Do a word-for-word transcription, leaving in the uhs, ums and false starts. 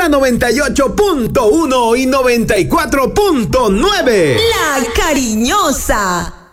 la noventa y ocho punto uno y noventa y cuatro punto nueve. La Cariñosa.